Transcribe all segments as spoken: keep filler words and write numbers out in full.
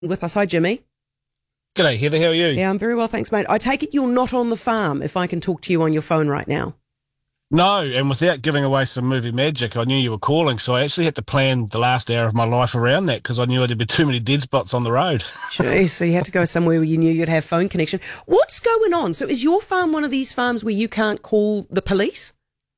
with us. Hi, Jimmy. G'day, Heather. How are you? Yeah, I'm very well, thanks, mate. I take it you're not on the farm if I can talk to you on your phone right now. No, and without giving away some movie magic, I knew you were calling, so I actually had to plan the last hour of my life around that because I knew there'd be too many dead spots on the road. Jeez, so you had to go somewhere where you knew you'd have phone connection. What's going on? So is your farm one of these farms where you can't call the police?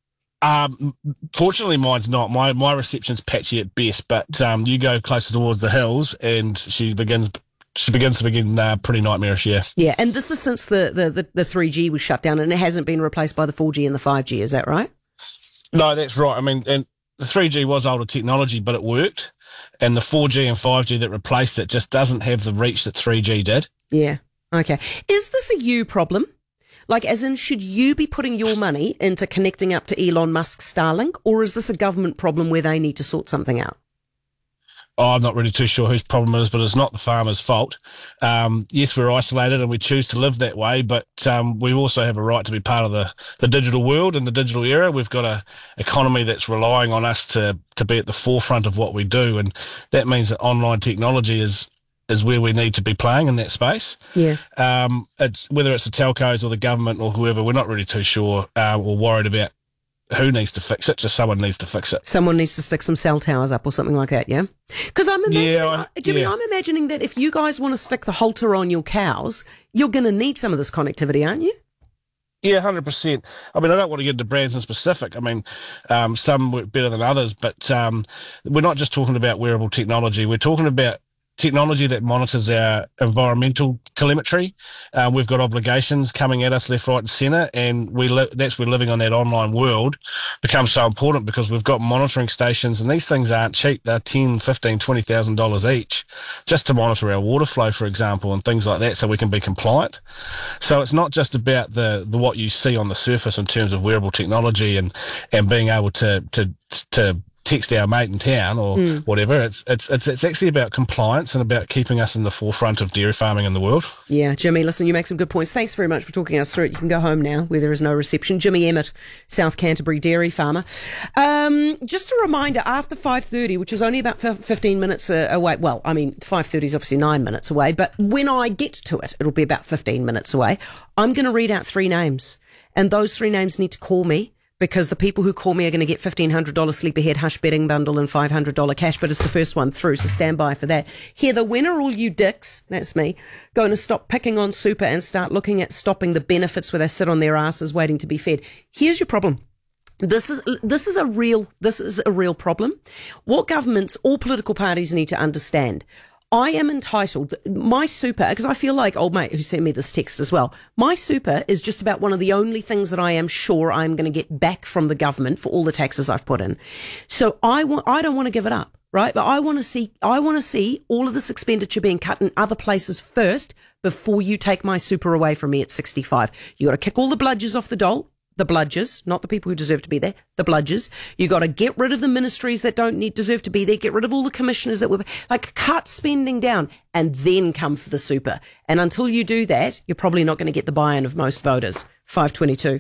Um, fortunately, mine's not. My my reception's patchy at best, but um, you go closer towards the hills, and she begins she begins to begin uh, pretty nightmarish. Yeah. Yeah, and this is since the, the, the, the three G was shut down, and it hasn't been replaced by the four G and the five G. Is that right? No, that's right. I mean, and the three G was older technology, but it worked, and the four G and five G that replaced it just doesn't have the reach that three G did. Yeah. Okay. Is this a you problem? Like, as in, should you be putting your money into connecting up to Elon Musk's Starlink, or is this a government problem where they need to sort something out? Oh, I'm not really too sure whose problem it is, but it's not the farmer's fault. Um, yes, we're isolated and we choose to live that way, but um, we also have a right to be part of the, the digital world and the digital era. We've got a economy that's relying on us to, to be at the forefront of what we do, and that means that online technology is is where we need to be playing in that space. Yeah. Um, it's whether it's the telcos or the government or whoever, we're not really too sure uh, or worried about who needs to fix it. Just someone needs to fix it. Someone needs to stick some cell towers up or something like that, yeah? Because I'm imagining, Yeah, I- Jimmy, yeah. I'm imagining that if you guys want to stick the halter on your cows, you're going to need some of this connectivity, aren't you? Yeah, one hundred percent. I mean, I don't want to get into brands in specific. I mean, um, some work better than others, but um, we're not just talking about wearable technology. We're talking about technology that monitors our environmental telemetry. Um, we've got obligations coming at us left, right and centre, and we li- that's where living on that online world becomes so important because we've got monitoring stations, and these things aren't cheap. They're ten, fifteen, twenty thousand dollars each just to monitor our water flow, for example, and things like that so we can be compliant. So it's not just about the, the what you see on the surface in terms of wearable technology and, and being able to to to text our mate in town or Mm. whatever. It's it's it's it's actually about compliance and about keeping us in the forefront of dairy farming in the world. Yeah, Jimmy, listen, you make some good points. Thanks very much for talking us through it. You can go home now where there is no reception. Jimmy Emmett, South Canterbury dairy farmer. Um, just a reminder, after five thirty, which is only about fif- fifteen minutes uh, away, well, I mean, five thirty is obviously nine minutes away, but when I get to it, it'll be about fifteen minutes away. I'm going to read out three names, and those three names need to call me, because the people who call me are going to get fifteen hundred dollars sleep ahead hush betting bundle and five hundred dollars cash, but it's the first one through, so stand by for that. Heather, when are all you dicks, that's me, going to stop picking on super and start looking at stopping the benefits where they sit on their asses waiting to be fed? Here's your problem. This is this is a real this is a real problem. What governments, all political parties need to understand, I am entitled, my super, because I feel like old mate who sent me this text as well, my super is just about one of the only things that I am sure I'm going to get back from the government for all the taxes I've put in. So I want, I don't want to give it up, right? But I want to see, I want to see all of this expenditure being cut in other places first before you take my super away from me at sixty-five. You got to kick all the bludgers off the dole. The bludgers, not the people who deserve to be there, the bludgers. You got to get rid of the ministries that don't need deserve to be there, get rid of all the commissioners that were, like, cut spending down and then come for the super. And until you do that, you're probably not going to get the buy-in of most voters. five twenty-two.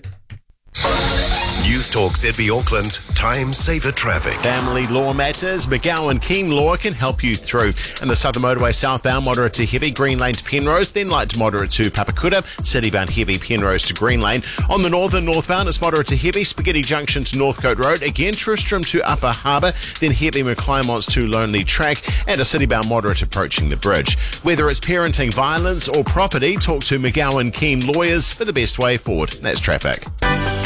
News Talk Z B Auckland, Time Saver Traffic. Family law matters. McGowan Keene Law can help you through. And the Southern Motorway southbound, moderate to heavy, Green Lane to Penrose, then light to moderate to Papakuta, citybound heavy, Penrose to Green Lane. On the northern northbound, it's moderate to heavy, Spaghetti Junction to Northcote Road, again Tristram to Upper Harbour, then heavy McClymonts to Lonely Track, and a citybound moderate approaching the bridge. Whether it's parenting, violence or property, talk to McGowan Keene Lawyers for the best way forward. That's traffic.